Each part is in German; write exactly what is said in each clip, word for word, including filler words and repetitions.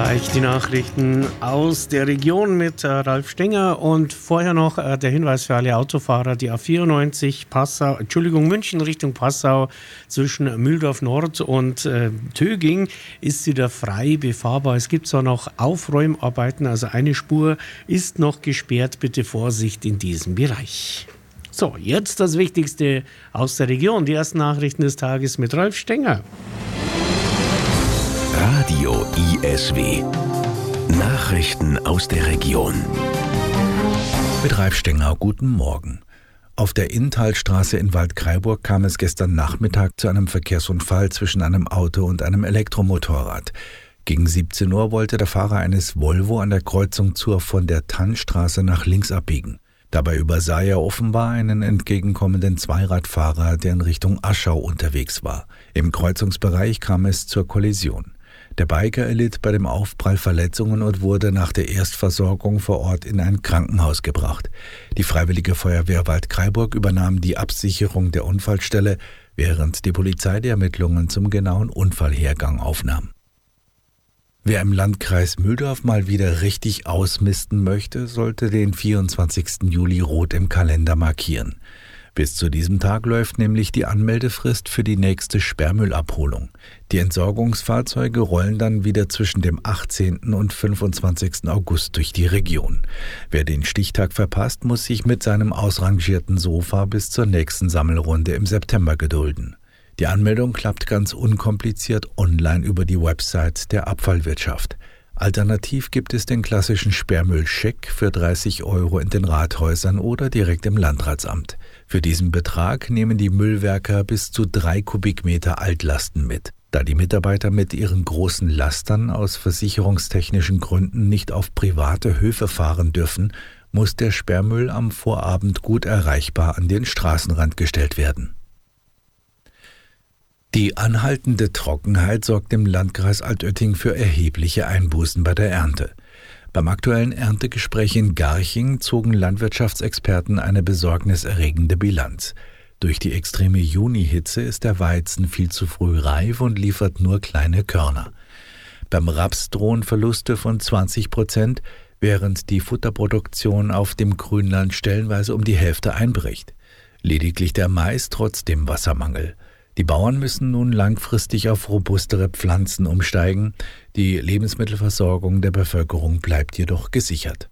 Gleich die Nachrichten aus der Region mit äh, Ralf Stenger und vorher noch äh, der Hinweis für alle Autofahrer, die A vierundneunzig Passau, Entschuldigung, München Richtung Passau zwischen Mühldorf Nord und äh, Töging ist wieder frei befahrbar. Es gibt zwar noch Aufräumarbeiten, also eine Spur ist noch gesperrt. Bitte Vorsicht in diesem Bereich. So, jetzt das Wichtigste aus der Region. Die ersten Nachrichten des Tages mit Ralf Stenger. Radio I S W. Nachrichten aus der Region. Mit Ralf Stenger, guten Morgen. Auf der Inntalstraße in Waldkraiburg kam es gestern Nachmittag zu einem Verkehrsunfall zwischen einem Auto und einem Elektromotorrad. Gegen siebzehn Uhr wollte der Fahrer eines Volvo an der Kreuzung zur von der Tannstraße nach links abbiegen. Dabei übersah er offenbar einen entgegenkommenden Zweiradfahrer, der in Richtung Aschau unterwegs war. Im Kreuzungsbereich kam es zur Kollision. Der Biker erlitt bei dem Aufprall Verletzungen und wurde nach der Erstversorgung vor Ort in ein Krankenhaus gebracht. Die Freiwillige Feuerwehr Waldkraiburg übernahm die Absicherung der Unfallstelle, während die Polizei die Ermittlungen zum genauen Unfallhergang aufnahm. Wer im Landkreis Mühldorf mal wieder richtig ausmisten möchte, sollte den vierundzwanzigsten Juli rot im Kalender markieren. Bis zu diesem Tag läuft nämlich die Anmeldefrist für die nächste Sperrmüllabholung. Die Entsorgungsfahrzeuge rollen dann wieder zwischen dem achtzehnten und fünfundzwanzigsten August durch die Region. Wer den Stichtag verpasst, muss sich mit seinem ausrangierten Sofa bis zur nächsten Sammelrunde im September gedulden. Die Anmeldung klappt ganz unkompliziert online über die Website der Abfallwirtschaft. Alternativ gibt es den klassischen Sperrmüllscheck für dreißig Euro in den Rathäusern oder direkt im Landratsamt. Für diesen Betrag nehmen die Müllwerker bis zu drei Kubikmeter Altlasten mit. Da die Mitarbeiter mit ihren großen Lastern aus versicherungstechnischen Gründen nicht auf private Höfe fahren dürfen, muss der Sperrmüll am Vorabend gut erreichbar an den Straßenrand gestellt werden. Die anhaltende Trockenheit sorgt im Landkreis Altötting für erhebliche Einbußen bei der Ernte. Beim aktuellen Erntegespräch in Garching zogen Landwirtschaftsexperten eine besorgniserregende Bilanz. Durch die extreme Junihitze ist der Weizen viel zu früh reif und liefert nur kleine Körner. Beim Raps drohen Verluste von zwanzig Prozent, während die Futterproduktion auf dem Grünland stellenweise um die Hälfte einbricht. Lediglich der Mais trotz dem Wassermangel. Die Bauern müssen nun langfristig auf robustere Pflanzen umsteigen. Die Lebensmittelversorgung der Bevölkerung bleibt jedoch gesichert.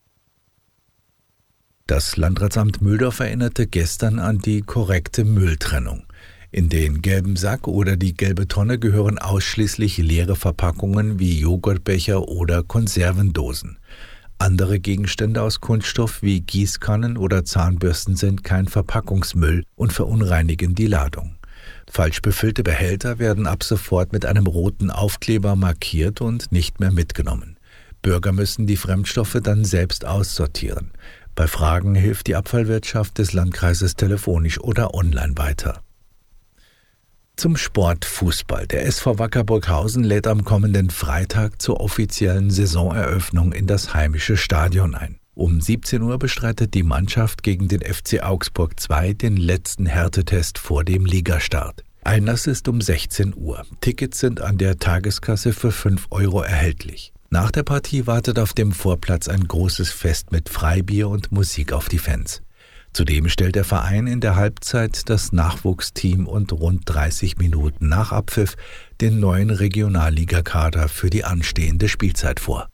Das Landratsamt Mühldorf erinnerte gestern an die korrekte Mülltrennung. In den gelben Sack oder die gelbe Tonne gehören ausschließlich leere Verpackungen wie Joghurtbecher oder Konservendosen. Andere Gegenstände aus Kunststoff wie Gießkannen oder Zahnbürsten sind kein Verpackungsmüll und verunreinigen die Ladung. Falsch befüllte Behälter werden ab sofort mit einem roten Aufkleber markiert und nicht mehr mitgenommen. Bürger müssen die Fremdstoffe dann selbst aussortieren. Bei Fragen hilft die Abfallwirtschaft des Landkreises telefonisch oder online weiter. Zum Sport Fußball. Der S V Wacker Burghausen lädt am kommenden Freitag zur offiziellen Saisoneröffnung in das heimische Stadion ein. Um siebzehn Uhr bestreitet die Mannschaft gegen den F C Augsburg zwei den letzten Härtetest vor dem Ligastart. Einlass ist um sechzehn Uhr. Tickets sind an der Tageskasse für fünf Euro erhältlich. Nach der Partie wartet auf dem Vorplatz ein großes Fest mit Freibier und Musik auf die Fans. Zudem stellt der Verein in der Halbzeit das Nachwuchsteam und rund dreißig Minuten nach Abpfiff den neuen Regionalligakader für die anstehende Spielzeit vor.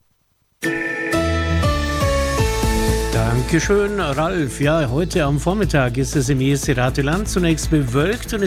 Dankeschön, Ralf. Ja, heute am Vormittag ist es im Esterhateland zunächst bewölkt und